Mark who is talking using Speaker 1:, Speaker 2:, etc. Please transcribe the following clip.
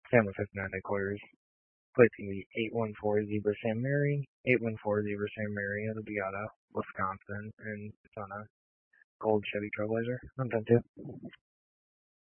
Speaker 1: Sam with 59 quarters. Plate's going to be 814 Zebra Sam Mary. 814 Zebra Sam Mary. It'll be out of Wisconsin, and it's on a gold Chevy Trailblazer. I'm done too.